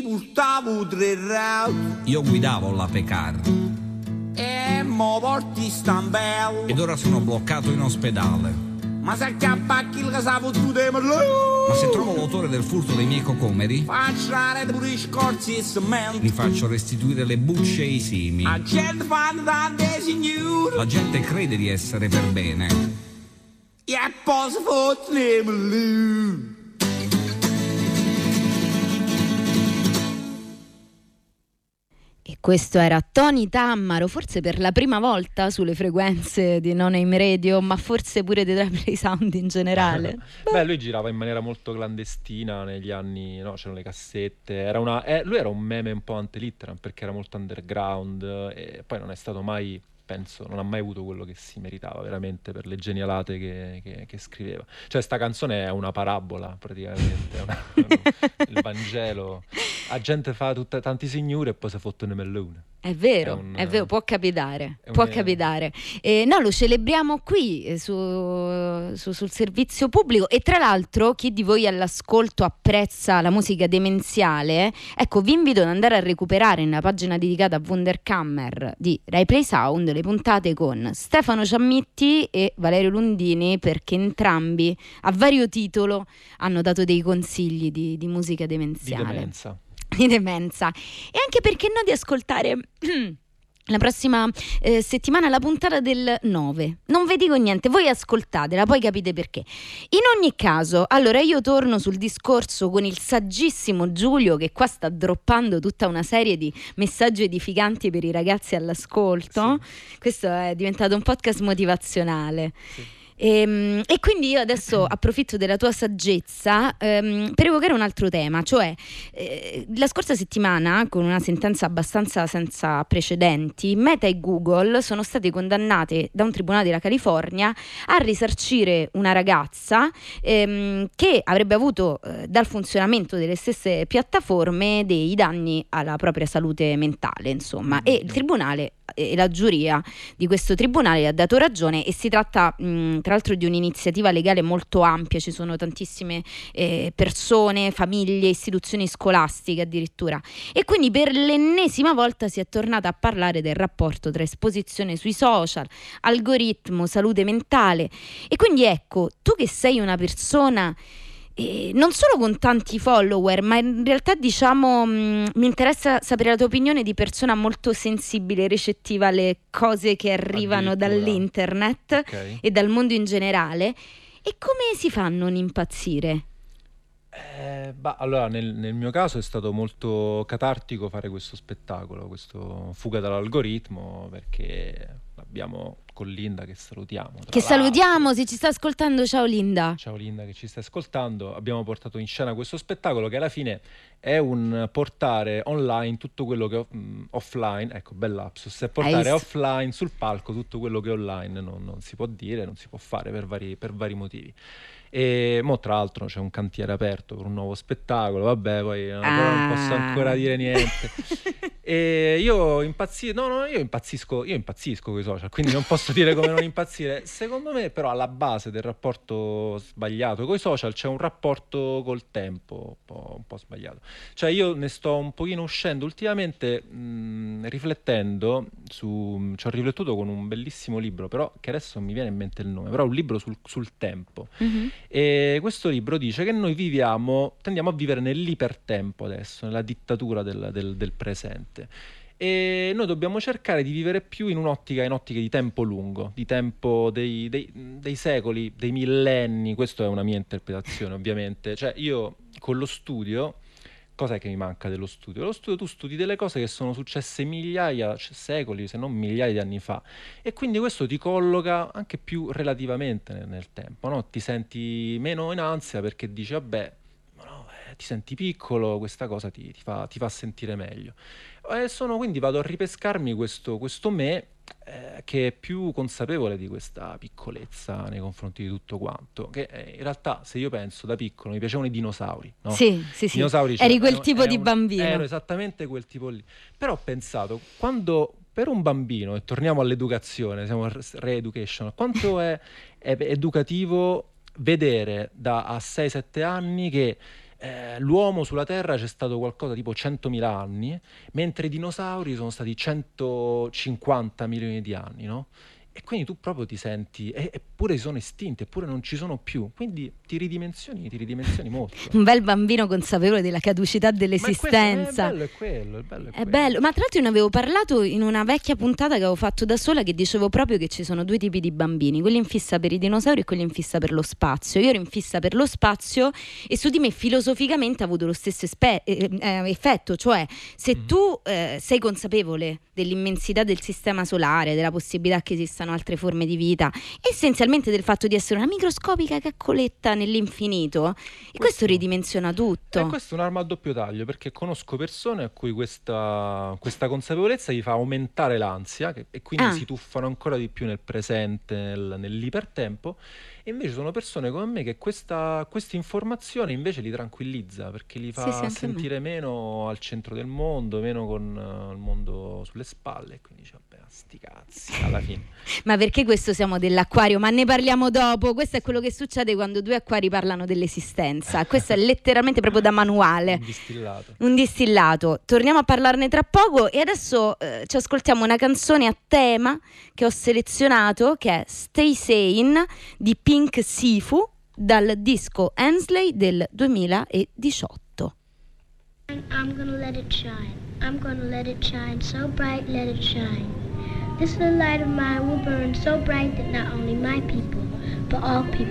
portavo 3 route. Io guidavo la Pecar. E mo porti stambello. Ed ora sono bloccato in ospedale. Ma se acchiappa chi che sa fottuto e Ma se trovo l'autore del furto dei miei cocomeri, faccio la rete pure i scorzi e cemento. gli faccio restituire le bucce e i simi. La gente fa tante signore. La gente crede di essere per bene. E poi si fottono lui. E questo era Tony Tammaro, forse per la prima volta sulle frequenze di Non Aim Radio, ma forse pure di Play Sound in generale. Beh, lui girava in maniera molto clandestina negli anni, no? C'erano le cassette, lui era un meme un po' ante litteram perché era molto underground e poi non è stato mai, penso, non ha mai avuto quello che si meritava veramente per le genialate che scriveva. Cioè sta canzone è una parabola praticamente, il Vangelo. La gente fa tanti signori e poi si fottono mellone. È vero, può capitare, no, lo celebriamo qui sul servizio pubblico. E tra l'altro chi di voi all'ascolto apprezza la musica demenziale, ecco, vi invito ad andare a recuperare nella pagina dedicata a Wunderkammer di Rai Play Sound le puntate con Stefano Ciammitti e Valerio Lundini, perché entrambi a vario titolo hanno dato dei consigli di musica demenziale. Di demenza. E anche perché no di ascoltare la prossima settimana la puntata del 9. Non vi dico niente, voi ascoltatela, poi capite perché. In ogni caso, allora io torno sul discorso con il saggissimo Giulio, che qua sta droppando tutta una serie di messaggi edificanti per i ragazzi all'ascolto. Sì. Questo è diventato un podcast motivazionale. Sì. E quindi io adesso approfitto della tua saggezza per evocare un altro tema, cioè la scorsa settimana, con una sentenza abbastanza senza precedenti, Meta e Google sono state condannate da un tribunale della California a risarcire una ragazza che avrebbe avuto dal funzionamento delle stesse piattaforme dei danni alla propria salute mentale, insomma. E il tribunale e la giuria di questo tribunale ha dato ragione, e si tratta tra l'altro di un'iniziativa legale molto ampia. Ci sono tantissime persone, famiglie, istituzioni scolastiche addirittura, e quindi per l'ennesima volta si è tornata a parlare del rapporto tra esposizione sui social, algoritmo, salute mentale. E quindi ecco, tu che sei una persona non solo con tanti follower, ma in realtà diciamo mi interessa sapere la tua opinione di persona molto sensibile e recettiva alle cose che arrivano dall'internet, okay, e dal mondo in generale. E come si fa a non impazzire? Allora nel mio caso è stato molto catartico fare questo spettacolo, questo Fuga dall'algoritmo, perché abbiamo con Linda, che salutiamo. Che salutiamo, se ci sta ascoltando, ciao Linda. Ciao Linda che ci sta ascoltando. Abbiamo portato in scena questo spettacolo che alla fine è un portare online tutto quello che offline, ecco, bel lapsus, è portare offline sul palco tutto quello che online non si può dire, non si può fare per vari motivi. E mo tra l'altro c'è un cantiere aperto per un nuovo spettacolo, vabbè, poi non posso ancora dire niente. E io impazzisco con i social, quindi non posso dire come non impazzire. Secondo me però alla base del rapporto sbagliato con i social c'è un rapporto col tempo un po' sbagliato. Cioè io ne sto un pochino uscendo ultimamente, riflettendo ci ho riflettuto con un bellissimo libro, però che adesso non mi viene in mente il nome, però un libro sul tempo. Mm-hmm. E questo libro dice che noi tendiamo a vivere nell'ipertempo adesso, nella dittatura del presente, e noi dobbiamo cercare di vivere più in un'ottica di tempo lungo, di tempo dei secoli, dei millenni. Questa è una mia interpretazione, ovviamente. Cioè io con lo studio, cos'è che mi manca dello studio? Lo studio, tu studi delle cose che sono successe secoli, se non migliaia di anni fa, e quindi questo ti colloca anche più relativamente nel tempo, no? Ti senti meno in ansia perché dici, vabbè, no, ti senti piccolo, questa cosa ti fa sentire meglio. Quindi vado a ripescarmi questo me, che è più consapevole di questa piccolezza nei confronti di tutto quanto, che in realtà, se io penso, da piccolo mi piacevano i dinosauri, no? Sì. Dinosauri, eri quel tipo di bambino. Ero esattamente quel tipo lì. Però ho pensato, quando per un bambino, e torniamo all'educazione, siamo re-education, quanto è educativo vedere a 6-7 anni che l'uomo sulla Terra c'è stato qualcosa tipo 100.000 anni, mentre i dinosauri sono stati 150 milioni di anni, no? E quindi tu proprio ti senti, eppure sono estinti, eppure non ci sono più, quindi ti ridimensioni molto. Un bel bambino consapevole della caducità dell'esistenza. Ma il bello è quello, il bello è È quello. bello, ma tra l'altro io ne avevo parlato in una vecchia puntata che avevo fatto da sola, che dicevo proprio che ci sono due tipi di bambini, quelli in fissa per i dinosauri e quelli in fissa per lo spazio. Io ero in fissa per lo spazio e su di me filosoficamente ha avuto lo stesso effetto, cioè se tu sei consapevole dell'immensità del sistema solare, della possibilità che esistano altre forme di vita, essenzialmente del fatto di essere una microscopica caccoletta nell'infinito, e questo ridimensiona tutto. E questo è un'arma a doppio taglio, perché conosco persone a cui questa consapevolezza gli fa aumentare l'ansia e quindi si tuffano ancora di più nel presente, nell'ipertempo, e invece sono persone come me che questa informazione invece li tranquillizza, perché li fa sentire meno al centro del mondo, meno con il mondo sulle spalle, e quindi dice vabbè, sti cazzi alla fine. Ma perché questo siamo dell'acquario? Ma ne parliamo dopo. Questo è quello che succede quando due acquari parlano dell'esistenza. Questo è letteralmente proprio da manuale. Un distillato. Torniamo a parlarne tra poco, e adesso ci ascoltiamo una canzone a tema che ho selezionato, che è Stay Sane di Pink Sifu, dal disco Hensley del 2018. I'm gonna let it shine. I'm gonna let it shine so bright, let it shine. This little light of mine will burn so bright that not only my people, but all people